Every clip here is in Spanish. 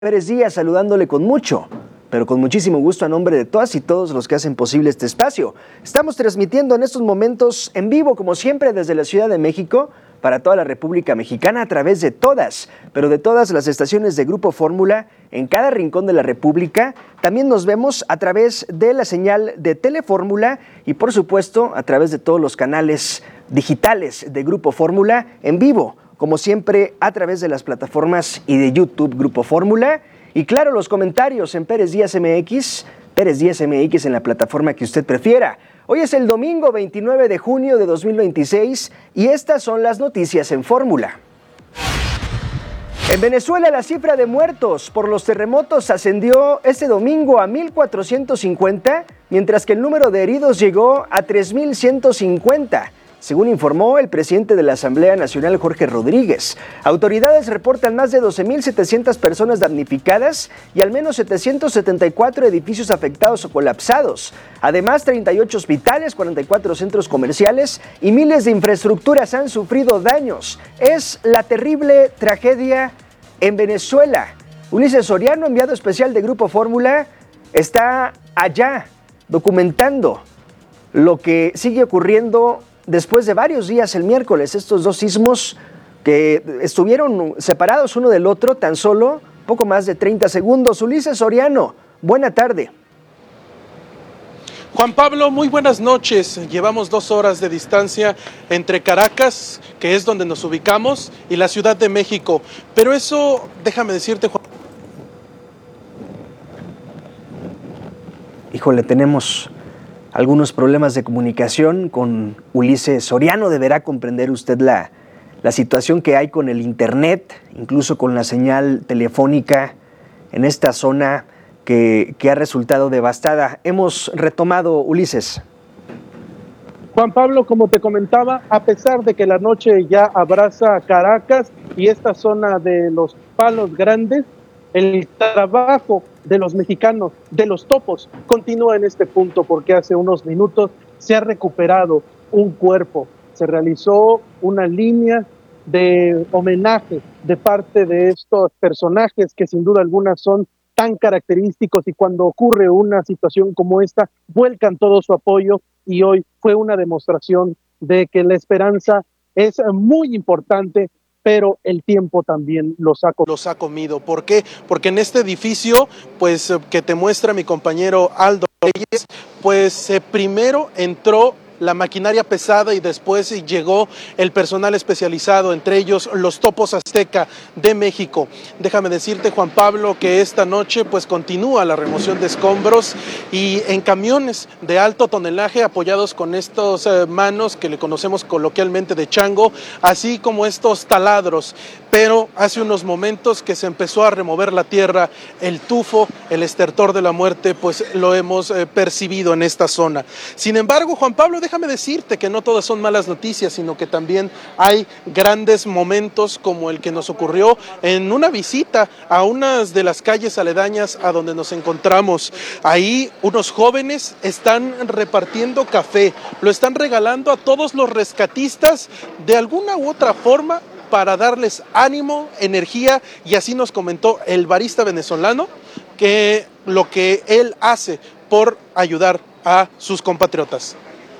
Pérez Díaz saludándole con mucho, pero con muchísimo gusto a nombre de todas y todos los que hacen posible este espacio. Estamos transmitiendo en estos momentos en vivo, como siempre, desde la Ciudad de México, para toda la República Mexicana, a través de todas, pero de todas las estaciones de Grupo Fórmula, en cada rincón de la República. También nos vemos a través de la señal de Telefórmula y, por supuesto, a través de todos los canales digitales de Grupo Fórmula en vivo, como siempre, a través de las plataformas y de YouTube Grupo Fórmula. Y claro, los comentarios en Pérez Díaz MX en la plataforma que usted prefiera. Hoy es el domingo 29 de junio de 2026 y estas son las noticias en Fórmula. En Venezuela, la cifra de muertos por los terremotos ascendió este domingo a 1,450, mientras que el número de heridos llegó a 3,150. Según informó el presidente de la Asamblea Nacional, Jorge Rodríguez. Autoridades reportan más de 12,700 personas damnificadas y al menos 774 edificios afectados o colapsados. Además, 38 hospitales, 44 centros comerciales y miles de infraestructuras han sufrido daños. Es la terrible tragedia en Venezuela. Ulises Soriano, enviado especial de Grupo Fórmula, está allá documentando lo que sigue ocurriendo después de varios días el miércoles, estos dos sismos que estuvieron separados uno del otro tan solo poco más de 30 segundos. Ulises Soriano, buena tarde. Juan Pablo, muy buenas noches. Llevamos 2 horas de distancia entre Caracas, que es donde nos ubicamos, y la Ciudad de México. Pero eso, déjame decirte, Juan. Híjole, tenemos algunos problemas de comunicación con Ulises Soriano. Deberá comprender usted la situación que hay con el internet, incluso con la señal telefónica en esta zona que ha resultado devastada. Hemos retomado, Ulises. Juan Pablo, como te comentaba, a pesar de que la noche ya abraza Caracas y esta zona de los Palos Grandes, el trabajo de los mexicanos, de los topos, continúa en este punto porque hace unos minutos se ha recuperado un cuerpo. Se realizó una línea de homenaje de parte de estos personajes que sin duda alguna son tan característicos y cuando ocurre una situación como esta, vuelcan todo su apoyo y hoy fue una demostración de que la esperanza es muy importante, pero el tiempo también los ha comido. ¿Por qué? Porque en este edificio, pues que te muestra mi compañero Aldo Reyes, pues primero entró la maquinaria pesada y después llegó el personal especializado, entre ellos los Topos Azteca de México. Déjame decirte, Juan Pablo, que esta noche pues continúa la remoción de escombros y en camiones de alto tonelaje apoyados con estos manos que le conocemos coloquialmente de chango, así como estos taladros. Pero hace unos momentos que se empezó a remover la tierra, el tufo, el estertor de la muerte, pues lo hemos percibido en esta zona. Sin embargo, Juan Pablo, déjame decirte que no todas son malas noticias, sino que también hay grandes momentos como el que nos ocurrió en una visita a unas de las calles aledañas a donde nos encontramos. Ahí unos jóvenes están repartiendo café, lo están regalando a todos los rescatistas de alguna u otra forma para darles ánimo, energía, y así nos comentó el barista venezolano que lo que él hace por ayudar a sus compatriotas.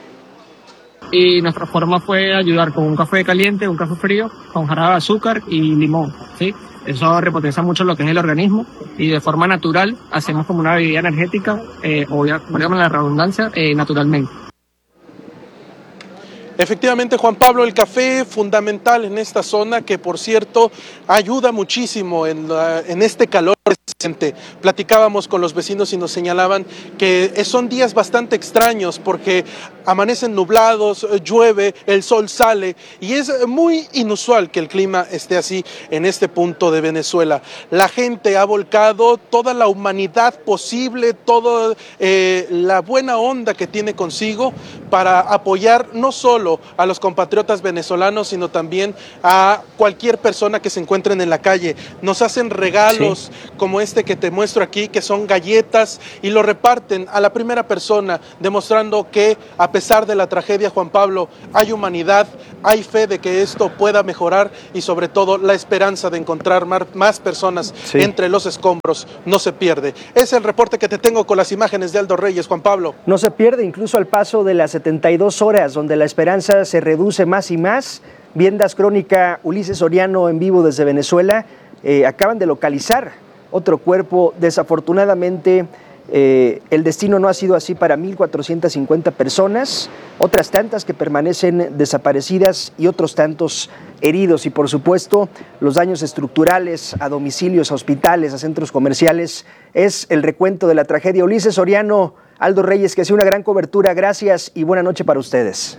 Y nuestra forma fue ayudar con un café caliente, un café frío, con jarabe de azúcar y limón, ¿sí? Eso repotencia mucho lo que es el organismo y de forma natural hacemos como una bebida energética, digamos la redundancia, naturalmente. Efectivamente, Juan Pablo, el café fundamental en esta zona que, por cierto, ayuda muchísimo en este calor. Platicábamos con los vecinos y nos señalaban que son días bastante extraños porque amanecen nublados, llueve, el sol sale y es muy inusual que el clima esté así en este punto de Venezuela. La gente ha volcado toda la humanidad posible, toda la buena onda que tiene consigo para apoyar no solo a los compatriotas venezolanos, sino también a cualquier persona que se encuentren en la calle. Nos hacen regalos como este que te muestro aquí, que son galletas, y lo reparten a la primera persona, demostrando que a pesar de la tragedia, Juan Pablo, hay humanidad, hay fe de que esto pueda mejorar y sobre todo la esperanza de encontrar más personas entre los escombros no se pierde. Es el reporte que te tengo con las imágenes de Aldo Reyes, Juan Pablo. No se pierde incluso al paso de las 72 horas, donde la esperanza se reduce más y más. Viendas Crónica, Ulises Soriano en vivo desde Venezuela. Acaban de localizar otro cuerpo. Desafortunadamente, el destino no ha sido así para 1.450 personas, otras tantas que permanecen desaparecidas y otros tantos heridos. Y por supuesto, los daños estructurales a domicilios, a hospitales, a centros comerciales. Es el recuento de la tragedia. Ulises Soriano, Aldo Reyes, que hacía una gran cobertura. Gracias y buena noche para ustedes.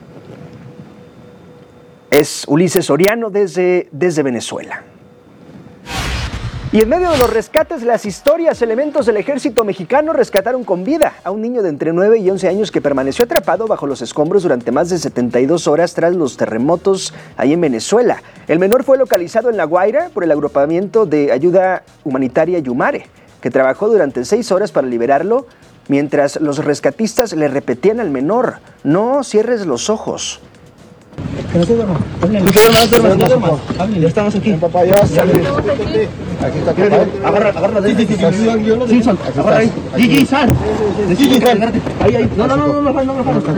Es Ulises Soriano desde Venezuela. Y en medio de los rescates, las historias, elementos del ejército mexicano rescataron con vida a un niño de entre 9 y 11 años que permaneció atrapado bajo los escombros durante más de 72 horas tras los terremotos ahí en Venezuela. El menor fue localizado en La Guaira por el agrupamiento de ayuda humanitaria Yumare, que trabajó durante 6 horas para liberarlo, mientras los rescatistas le repetían al menor: no cierres los ojos. Que no se duerma. Ya estamos aquí. Papá, ya sale. Aquí está. Agarra de sí, sal. Agarra ahí. Gigi, sal. Gigi, sal. Ahí. No. No lo jales.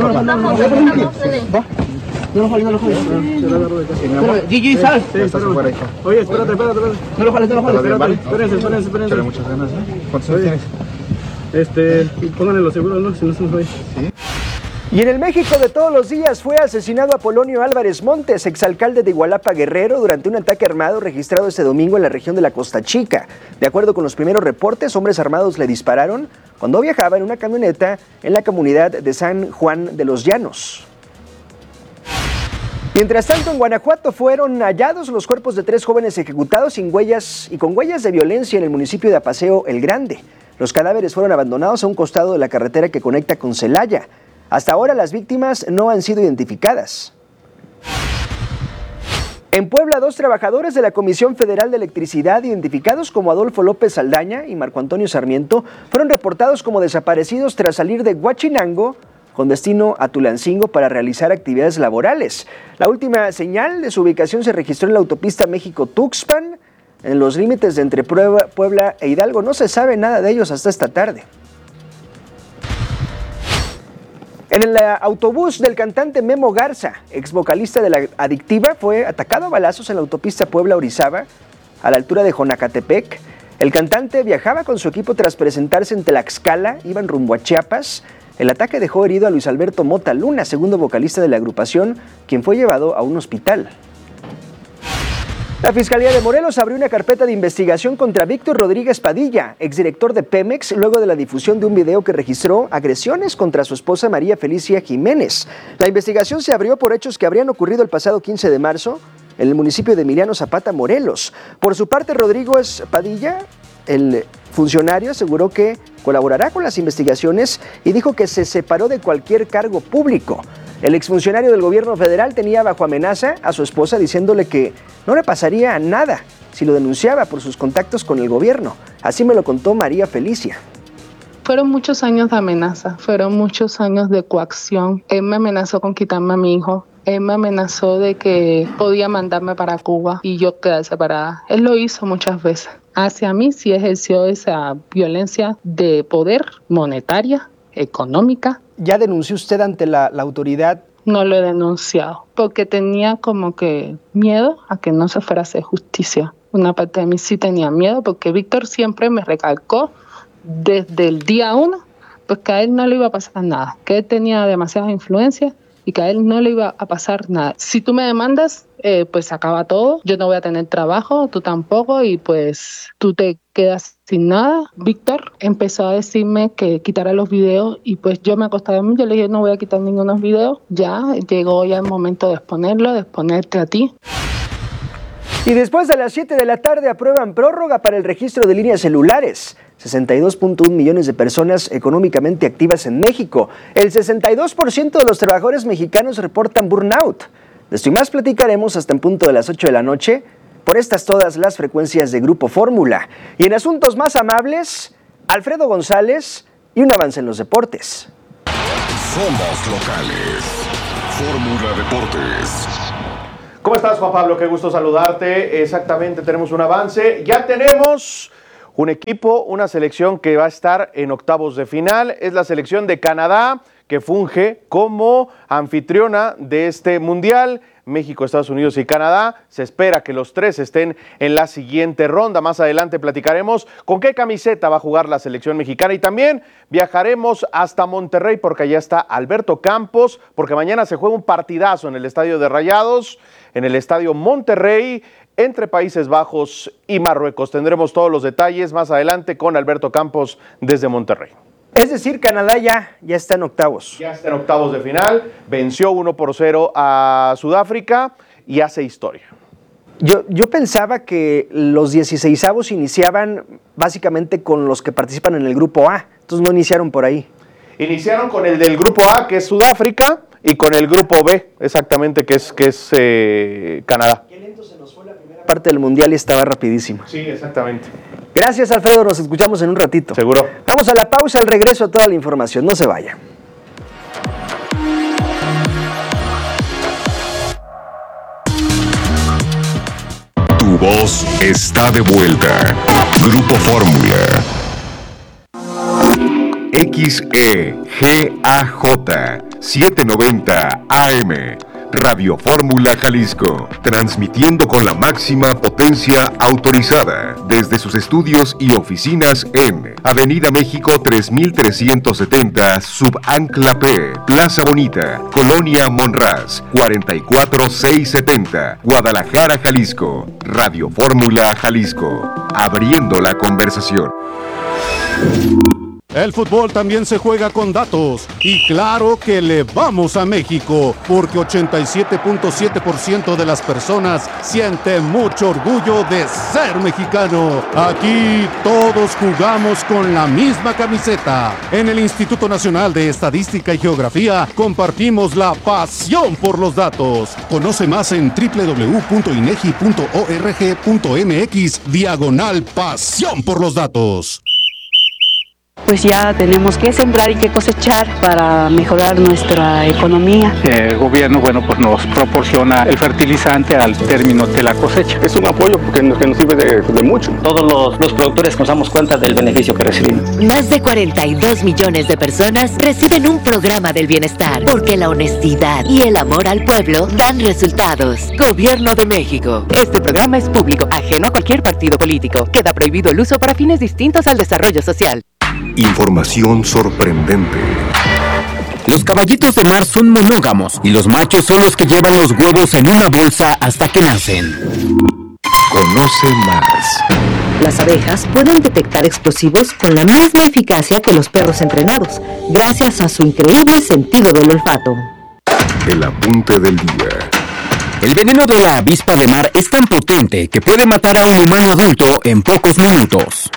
Gigi, sal. Oye, espérate. No lo jales. Espérense. Muchas ganas, ¿cuántos años tienes? Pónganle los seguros, ¿no? Si no se nos va. Sí. Y en el México de todos los días fue asesinado Apolonio Álvarez Montes, exalcalde de Igualapa, Guerrero, durante un ataque armado registrado este domingo en la región de la Costa Chica. De acuerdo con los primeros reportes, hombres armados le dispararon cuando viajaba en una camioneta en la comunidad de San Juan de los Llanos. Mientras tanto, en Guanajuato fueron hallados los cuerpos de 3 jóvenes ejecutados sin huellas y con huellas de violencia en el municipio de Apaseo El Grande. Los cadáveres fueron abandonados a un costado de la carretera que conecta con Celaya. Hasta ahora las víctimas no han sido identificadas. En Puebla, 2 trabajadores de la Comisión Federal de Electricidad, identificados como Adolfo López Saldaña y Marco Antonio Sarmiento, fueron reportados como desaparecidos tras salir de Huachinango con destino a Tulancingo para realizar actividades laborales. La última señal de su ubicación se registró en la autopista México-Tuxpan, en los límites de entre Puebla e Hidalgo. No se sabe nada de ellos hasta esta tarde. En el autobús del cantante Memo Garza, ex vocalista de La Adictiva, fue atacado a balazos en la autopista Puebla-Orizaba, a la altura de Jonacatepec. El cantante viajaba con su equipo tras presentarse en Tlaxcala, iban rumbo a Chiapas. El ataque dejó herido a Luis Alberto Mota Luna, segundo vocalista de la agrupación, quien fue llevado a un hospital. La Fiscalía de Morelos abrió una carpeta de investigación contra Víctor Rodríguez Padilla, exdirector de Pemex, luego de la difusión de un video que registró agresiones contra su esposa María Felicia Jiménez. La investigación se abrió por hechos que habrían ocurrido el pasado 15 de marzo en el municipio de Emiliano Zapata, Morelos. Por su parte, Rodríguez Padilla, el funcionario, aseguró que colaborará con las investigaciones y dijo que se separó de cualquier cargo público. El exfuncionario del gobierno federal tenía bajo amenaza a su esposa diciéndole que no le pasaría nada si lo denunciaba por sus contactos con el gobierno. Así me lo contó María Felicia. Fueron muchos años de amenaza, fueron muchos años de coacción. Él me amenazó con quitarme a mi hijo. Él me amenazó de que podía mandarme para Cuba y yo quedar separada. Él lo hizo muchas veces. Hacia mí sí ejerció esa violencia de poder monetaria, económica. ¿Ya denunció usted ante la autoridad? No lo he denunciado porque tenía como que miedo a que no se fuera a hacer justicia. Una parte de mí sí tenía miedo porque Víctor siempre me recalcó desde el día 1 pues que a él no le iba a pasar nada, que él tenía demasiada influencia y que a él no le iba a pasar nada. Si tú me demandas, pues se acaba todo, yo no voy a tener trabajo, tú tampoco, y pues tú te quedas sin nada. Víctor empezó a decirme que quitara los videos y pues yo me acostaba a mí, yo le dije no voy a quitar ningunos videos, ya llegó ya el momento de exponerlo, de exponerte a ti. Y después de las 7 de la tarde aprueban prórroga para el registro de líneas celulares. 62.1 millones de personas económicamente activas en México. El 62% de los trabajadores mexicanos reportan burnout. De esto y más platicaremos hasta en punto de las 8 de la noche por estas todas las frecuencias de Grupo Fórmula. Y en asuntos más amables, Alfredo González y un avance en los deportes. Somos locales. Fórmula Deportes. ¿Cómo estás, Juan Pablo? Qué gusto saludarte. Exactamente, tenemos un avance. Ya tenemos un equipo, una selección que va a estar en octavos de final. Es la selección de Canadá, que funge como anfitriona de este mundial. México, Estados Unidos y Canadá. Se espera que los tres estén en la siguiente ronda. Más adelante platicaremos con qué camiseta va a jugar la selección mexicana y también viajaremos hasta Monterrey porque allá está Alberto Campos, porque mañana se juega un partidazo en el Estadio de Rayados, en el Estadio Monterrey, entre Países Bajos y Marruecos. Tendremos todos los detalles más adelante con Alberto Campos desde Monterrey. Es decir, Canadá ya está en octavos. Ya está en octavos de final, venció 1-0 a Sudáfrica y hace historia. Yo pensaba que los 16avos iniciaban básicamente con los que participan en el grupo A, entonces no iniciaron por ahí. Iniciaron con el del grupo A, que es Sudáfrica, y con el grupo B, exactamente, que es Canadá. Qué lento se nos fue la primera parte del mundial y estaba rapidísimo. Sí, exactamente. Gracias, Alfredo, nos escuchamos en un ratito. Seguro. Vamos a la pausa, al regreso a toda la información, no se vaya. Tu voz está de vuelta. Grupo Fórmula. XEGAJ 790 AM. Radio Fórmula Jalisco, transmitiendo con la máxima potencia autorizada desde sus estudios y oficinas en Avenida México 3370, Subancla P, Plaza Bonita, Colonia Monraz, 44670, Guadalajara, Jalisco. Radio Fórmula Jalisco, abriendo la conversación. El fútbol también se juega con datos y claro que le vamos a México porque 87.7% de las personas siente mucho orgullo de ser mexicano. Aquí todos jugamos con la misma camiseta. En el Instituto Nacional de Estadística y Geografía compartimos la pasión por los datos. Conoce más en www.inegi.org.mx/pasión por los datos. Pues ya tenemos que sembrar y que cosechar para mejorar nuestra economía. El gobierno, pues nos proporciona el fertilizante al término de la cosecha. Es un apoyo porque nos sirve de mucho. Todos los productores nos damos cuenta del beneficio que recibimos. Más de 42 millones de personas reciben un programa del bienestar, porque la honestidad y el amor al pueblo dan resultados. Gobierno de México. Este programa es público, ajeno a cualquier partido político. Queda prohibido el uso para fines distintos al desarrollo social. Información sorprendente. Los caballitos de mar son monógamos y los machos son los que llevan los huevos en una bolsa hasta que nacen. Conoce más. Las abejas pueden detectar explosivos con la misma eficacia que los perros entrenados, gracias a su increíble sentido del olfato. El apunte del día. El veneno de la avispa de mar es tan potente que puede matar a un humano adulto en pocos minutos.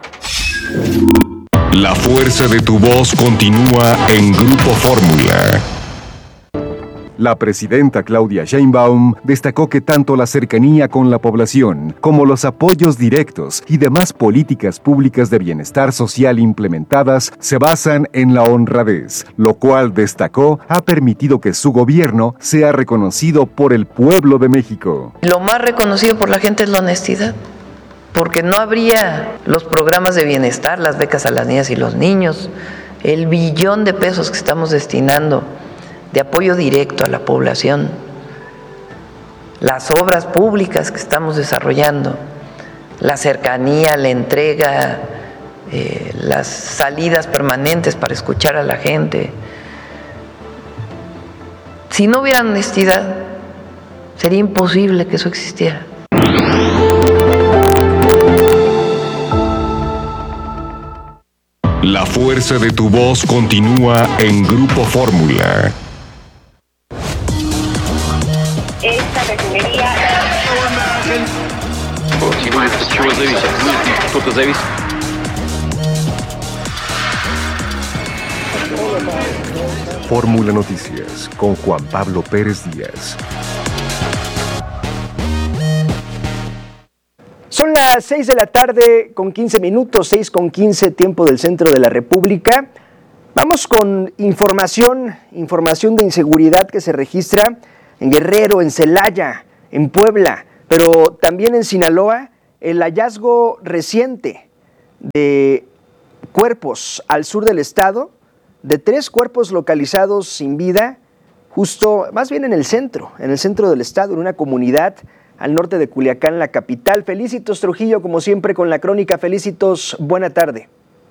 La fuerza de tu voz continúa en Grupo Fórmula. La presidenta Claudia Sheinbaum destacó que tanto la cercanía con la población como los apoyos directos y demás políticas públicas de bienestar social implementadas se basan en la honradez, lo cual, destacó, ha permitido que su gobierno sea reconocido por el pueblo de México. Lo más reconocido por la gente es la honestidad, porque no habría los programas de bienestar, las becas a las niñas y los niños, el billón de pesos que estamos destinando de apoyo directo a la población, las obras públicas que estamos desarrollando, la cercanía, la entrega, las salidas permanentes para escuchar a la gente. Si no hubiera honestidad, sería imposible que eso existiera. La fuerza de tu voz continúa en Grupo Fórmula. Esta refinería... Fórmula Noticias con Juan Pablo Pérez Díaz. Son las 6 de la tarde con 15 minutos, 6:15 tiempo del centro de la República. Vamos con información de inseguridad que se registra en Guerrero, en Celaya, en Puebla, pero también en Sinaloa. El hallazgo reciente de cuerpos al sur del estado, de 3 cuerpos localizados sin vida, justo, más bien en el centro del estado, en una comunidad al norte de Culiacán, la capital. Felicitos Trujillo, como siempre, con la crónica. Felicitos, buena tarde.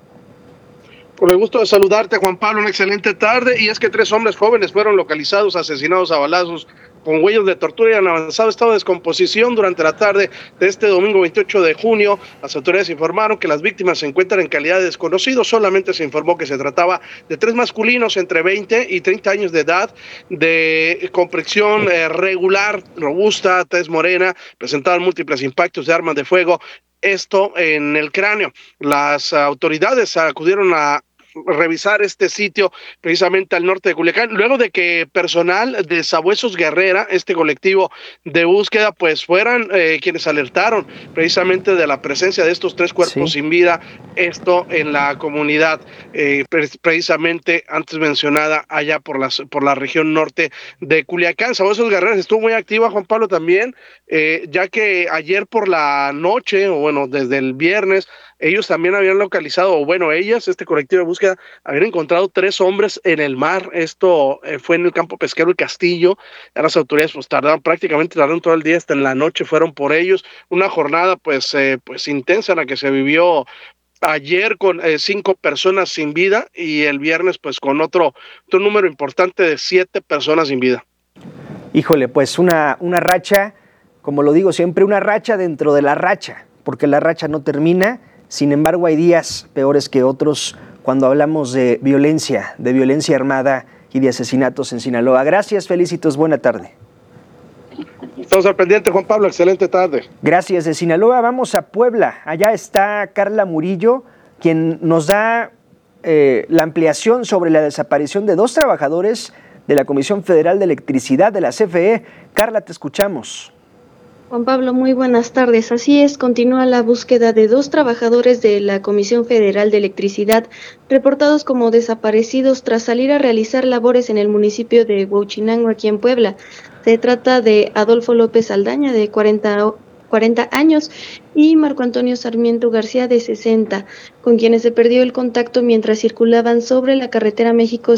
Con el gusto de saludarte, Juan Pablo, una excelente tarde. Y es que 3 hombres jóvenes fueron localizados, asesinados a balazos, con huellas de tortura y en avanzado estado de descomposición durante la tarde de este domingo 28 de junio. Las autoridades informaron que las víctimas se encuentran en calidad de desconocidos. Solamente se informó que se trataba de 3 masculinos entre 20 y 30 años de edad, de complexión regular, robusta, tez morena, presentaban múltiples impactos de armas de fuego, esto en el cráneo. Las autoridades acudieron a revisar este sitio precisamente al norte de Culiacán, luego de que personal de Sabuesos Guerrera, este colectivo de búsqueda, pues fueran quienes alertaron precisamente de la presencia de estos 3 cuerpos sin vida, esto en la comunidad precisamente antes mencionada allá por la región norte de Culiacán. Sabuesos Guerrera estuvo muy activa, Juan Pablo, también, ya que ayer por la noche, o bueno, desde el viernes, ellos también habían localizado, o bueno, este colectivo de búsqueda, habían encontrado 3 hombres en el mar. Esto fue en el campo pesquero El Castillo. Ya las autoridades pues tardaron todo el día, hasta en la noche fueron por ellos. Una jornada pues intensa en la que se vivió ayer con 5 personas sin vida y el viernes pues con otro número importante de 7 personas sin vida. Híjole, pues una racha, como lo digo siempre, una racha dentro de la racha, porque la racha no termina. Sin embargo, hay días peores que otros cuando hablamos de violencia armada y de asesinatos en Sinaloa. Gracias, Felicitos, buena tarde. Estamos al pendiente, Juan Pablo, excelente tarde. Gracias. De Sinaloa vamos a Puebla. Allá está Carla Murillo, quien nos da la ampliación sobre la desaparición de 2 trabajadores de la Comisión Federal de Electricidad de la CFE. Carla, te escuchamos. Juan Pablo, muy buenas tardes. Así es, continúa la búsqueda de 2 trabajadores de la Comisión Federal de Electricidad reportados como desaparecidos tras salir a realizar labores en el municipio de Huauchinango, aquí en Puebla. Se trata de Adolfo López Aldaña, de 40 años, y Marco Antonio Sarmiento García, de 60, con quienes se perdió el contacto mientras circulaban sobre la carretera México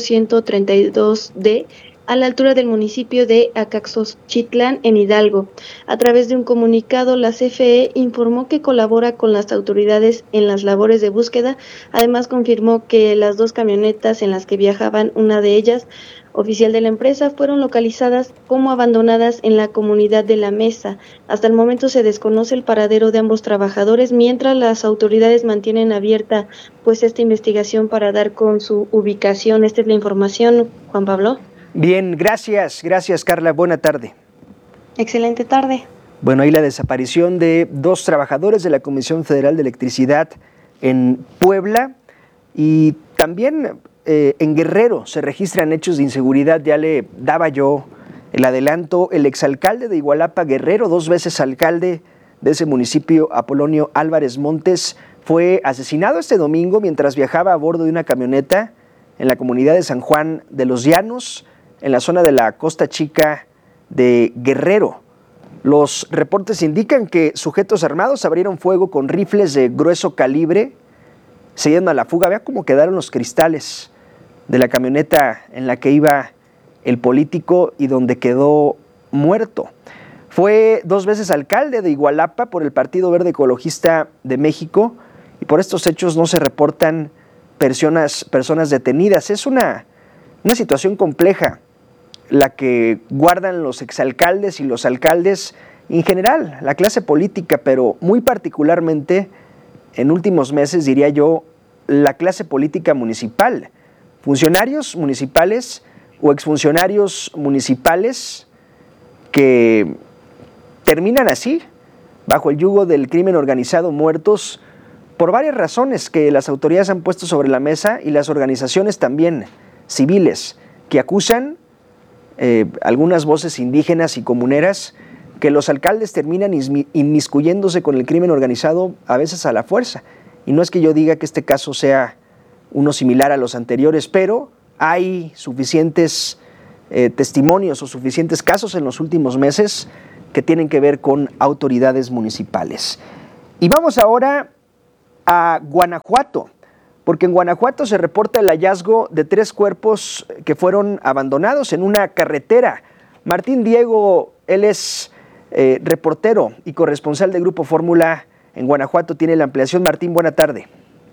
132D, a la altura del municipio de Acaxochitlán, en Hidalgo. A través de un comunicado, la CFE informó que colabora con las autoridades en las labores de búsqueda. Además, confirmó que las 2 camionetas en las que viajaban, una de ellas, oficial de la empresa, fueron localizadas como abandonadas en la comunidad de La Mesa. Hasta el momento se desconoce el paradero de ambos trabajadores, mientras las autoridades mantienen abierta pues esta investigación para dar con su ubicación. Esta es la información, Juan Pablo. Bien, gracias Carla, buena tarde. Excelente tarde. Bueno, ahí la desaparición de 2 trabajadores de la Comisión Federal de Electricidad en Puebla, y también en Guerrero se registran hechos de inseguridad. Ya le daba yo el adelanto. El exalcalde de Igualapa, Guerrero, 2 veces alcalde de ese municipio, Apolonio Álvarez Montes, fue asesinado este domingo mientras viajaba a bordo de una camioneta en la comunidad de San Juan de los Llanos, en la zona de la Costa Chica de Guerrero. Los reportes indican que sujetos armados abrieron fuego con rifles de grueso calibre, se dieron a la fuga. Vea cómo quedaron los cristales de la camioneta en la que iba el político y donde quedó muerto. Fue 2 veces alcalde de Igualapa por el Partido Verde Ecologista de México, y por estos hechos no se reportan personas detenidas. Es una situación compleja la que guardan los exalcaldes y los alcaldes, en general, la clase política, pero muy particularmente en últimos meses, diría yo, la clase política municipal. Funcionarios municipales o exfuncionarios municipales que terminan así, bajo el yugo del crimen organizado, muertos por varias razones que las autoridades han puesto sobre la mesa, y las organizaciones también civiles que acusan, algunas voces indígenas y comuneras, que los alcaldes terminan inmiscuyéndose con el crimen organizado a veces a la fuerza. Y no es que yo diga que este caso sea uno similar a los anteriores, pero hay suficientes testimonios o suficientes casos en los últimos meses que tienen que ver con autoridades municipales. Y vamos ahora a Guanajuato, porque en Guanajuato se reporta el hallazgo de 3 cuerpos que fueron abandonados en una carretera. Martín Diego, él es reportero y corresponsal de Grupo Fórmula en Guanajuato, tiene la ampliación. Martín, buena tarde.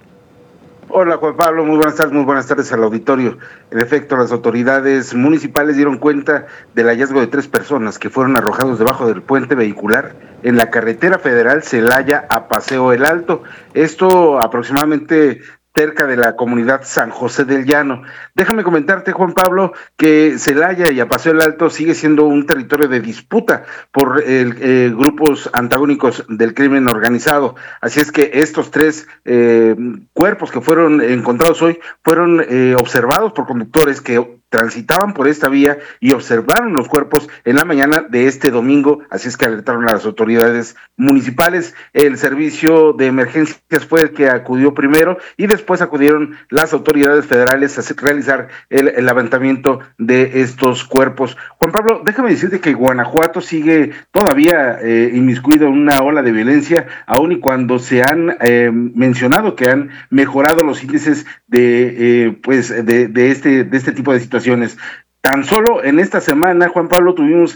Hola Juan Pablo, muy buenas tardes al auditorio. En efecto, las autoridades municipales dieron cuenta del hallazgo de 3 personas que fueron arrojados debajo del puente vehicular en la carretera federal Celaya a Paseo El Alto. Esto aproximadamente cerca de la comunidad San José del Llano. Déjame comentarte, Juan Pablo, que Celaya y a Paseo El Alto sigue siendo un territorio de disputa por grupos antagónicos del crimen organizado. Así es que estos 3 cuerpos que fueron encontrados hoy fueron observados por conductores que transitaban por esta vía y observaron los cuerpos en la mañana de este domingo, así es que alertaron a las autoridades municipales. El servicio de emergencias fue el que acudió primero y después acudieron las autoridades federales a realizar el levantamiento de estos cuerpos. Juan Pablo, déjame decirte que Guanajuato sigue todavía inmiscuido en una ola de violencia, aun y cuando se han mencionado que han mejorado los índices de este tipo de situaciones. Tan solo en esta semana, Juan Pablo, tuvimos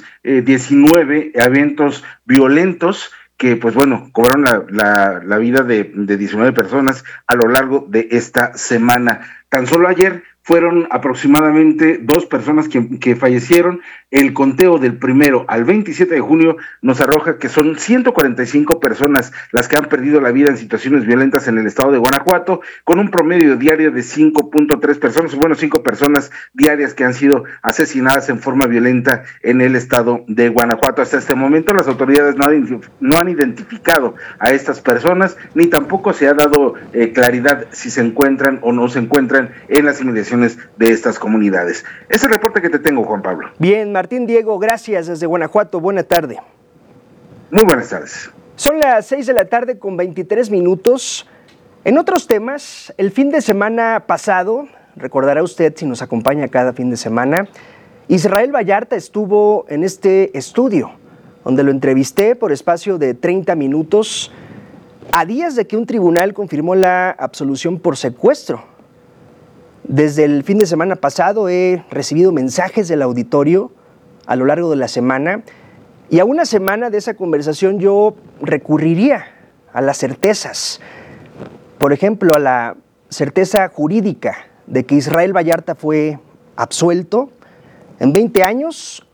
19 eventos violentos que, pues bueno, cobraron la vida de 19 personas a lo largo de esta semana. Tan solo ayer fueron aproximadamente 2 personas que fallecieron. El conteo del 1 al 27 de junio nos arroja que son 145 personas las que han perdido la vida en situaciones violentas en el estado de Guanajuato, con un promedio diario de 5.3 personas, 5 personas diarias que han sido asesinadas en forma violenta en el estado de Guanajuato. Hasta este momento las autoridades no han identificado a estas personas, ni tampoco se ha dado claridad si se encuentran o no se encuentran en las inmediaciones de estas comunidades. Ese es el reporte que te tengo, Juan Pablo. Bien, Martín Diego, gracias desde Guanajuato. Buena tarde. Muy buenas tardes. Son las 6 de la tarde con 23 minutos. En otros temas, el fin de semana pasado, recordará usted si nos acompaña cada fin de semana, Israel Vallarta estuvo en este estudio, donde lo entrevisté por espacio de 30 minutos, a días de que un tribunal confirmó la absolución por secuestro. Desde el fin de semana pasado he recibido mensajes del auditorio a lo largo de la semana, y a una semana de esa conversación yo recurriría a las certezas. Por ejemplo, a la certeza jurídica de que Israel Vallarta fue absuelto. En 20 años,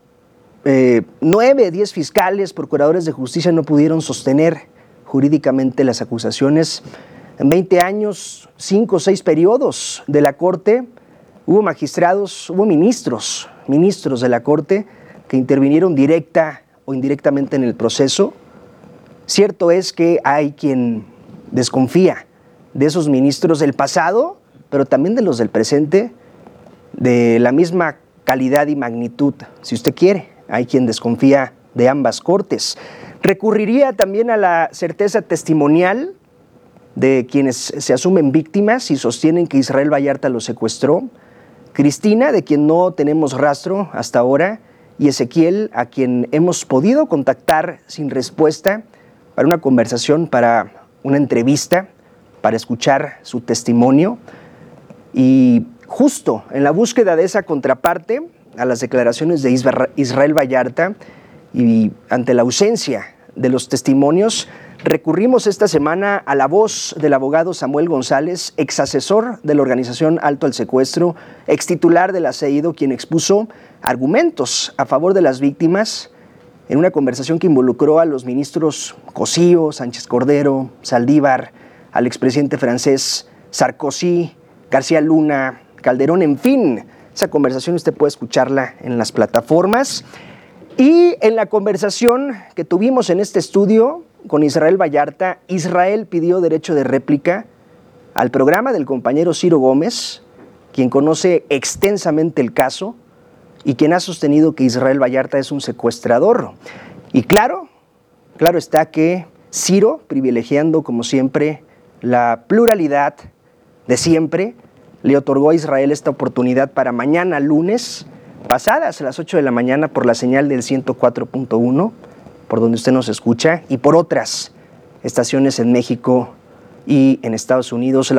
9, 10 fiscales, procuradores de justicia no pudieron sostener jurídicamente las acusaciones. En 20 años, 5 o 6 periodos de la Corte, hubo magistrados, hubo ministros de la Corte que intervinieron directa o indirectamente en el proceso. Cierto es que hay quien desconfía de esos ministros del pasado, pero también de los del presente, de la misma calidad y magnitud, si usted quiere. Hay quien desconfía de ambas cortes. Recurriría también a la certeza testimonial de quienes se asumen víctimas y sostienen que Israel Vallarta lo secuestró, Cristina, de quien no tenemos rastro hasta ahora, y Ezequiel, a quien hemos podido contactar sin respuesta para una conversación, para una entrevista, para escuchar su testimonio. Y justo en la búsqueda de esa contraparte a las declaraciones de Israel Vallarta y ante la ausencia de los testimonios, recurrimos esta semana a la voz del abogado Samuel González, ex asesor de la organización Alto al Secuestro, ex titular del ASEIDO, quien expuso argumentos a favor de las víctimas en una conversación que involucró a los ministros Cosío, Sánchez Cordero, Saldívar, al expresidente francés Sarkozy, García Luna, Calderón, en fin. Esa conversación usted puede escucharla en las plataformas. Y en la conversación que tuvimos en este estudio con Israel Vallarta, Israel pidió derecho de réplica al programa del compañero Ciro Gómez, quien conoce extensamente el caso y quien ha sostenido que Israel Vallarta es un secuestrador. Y claro está que Ciro, privilegiando como siempre la pluralidad de siempre, le otorgó a Israel esta oportunidad para mañana lunes, pasadas las 8 de la mañana, por la señal del 104.1, por donde usted nos escucha, y por otras estaciones en México y en Estados Unidos.